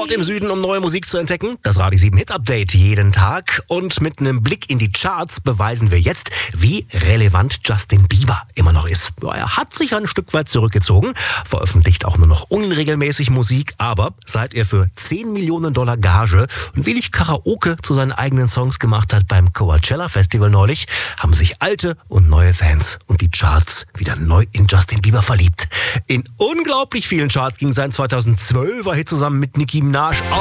Sport im Süden, um neue Musik zu entdecken. Das Radio 7 Hit Update jeden Tag. Und mit einem Blick in die Charts beweisen wir jetzt, wie relevant Justin Bieber immer noch ist. Er hat sich ein Stück weit zurückgezogen, veröffentlicht auch nur noch unregelmäßig Musik, aber seit er für $10 Millionen Gage und willig Karaoke zu seinen eigenen Songs gemacht hat beim Coachella Festival neulich, haben sich alte und neue Fans und die Charts wieder neu in Justin Bieber verliebt. In unglaublich vielen Charts ging sein 2012er Hit zusammen mit Nicki Minaj